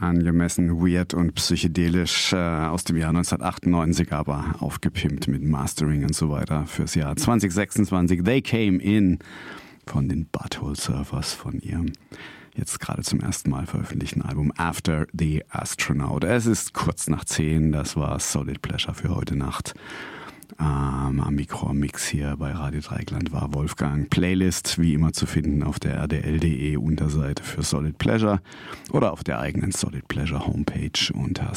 Angemessen weird und psychedelisch aus dem Jahr 1998, aber aufgepimpt mit Mastering und so weiter fürs Jahr 2026. They Came In von den Butthole Surfers von ihrem jetzt gerade zum ersten Mal veröffentlichten Album After the Astronaut. Es ist kurz nach 10, das war Solid Pleasure für heute Nacht. Am Mikro-Mix hier bei Radio Dreieckland war Wolfgang. Playlist wie immer zu finden auf der rdl.de Unterseite für Solid Pleasure oder auf der eigenen Solid Pleasure Homepage unter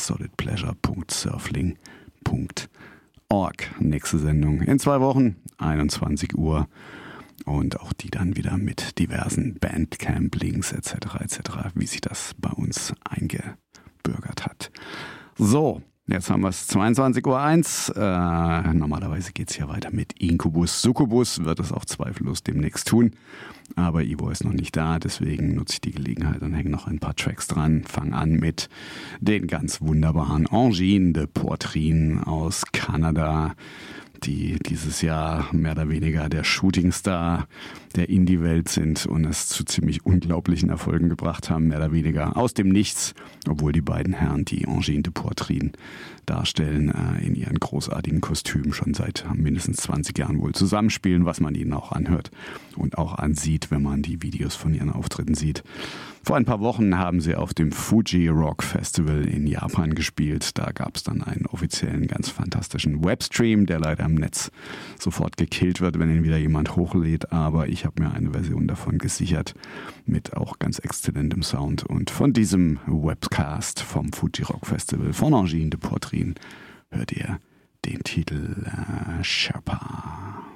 solidpleasure.surfling.org. Nächste Sendung in 2 Wochen, 21 Uhr. Und auch die dann wieder mit diversen Bandcamp-Links etc., wie sich das bei uns eingebürgert hat. So, jetzt haben wir es 22.01 Uhr. Normalerweise geht es hier weiter mit Incubus. Succubus wird es auch zweifellos demnächst tun. Aber Ivo ist noch nicht da, deswegen nutze ich die Gelegenheit und hänge noch ein paar Tracks dran. Fang an mit den ganz wunderbaren Angine de Poitrine aus Kanada, die dieses Jahr mehr oder weniger der Shootingstar der Indie-Welt sind und es zu ziemlich unglaublichen Erfolgen gebracht haben, mehr oder weniger aus dem Nichts, obwohl die beiden Herren, die Angine de Poitrine darstellen, in ihren großartigen Kostümen schon seit mindestens 20 Jahren wohl zusammenspielen, was man ihnen auch anhört und auch ansieht, wenn man die Videos von ihren Auftritten sieht. Vor ein paar Wochen haben sie auf dem Fuji Rock Festival in Japan gespielt. Da gab es dann einen offiziellen, ganz fantastischen Webstream, der leider im Netz sofort gekillt wird, wenn ihn wieder jemand hochlädt. Aber ich habe mir eine Version davon gesichert mit auch ganz exzellentem Sound. Und von diesem Webcast vom Fuji Rock Festival von Angine de Poitrine hört ihr den Titel Sherpa.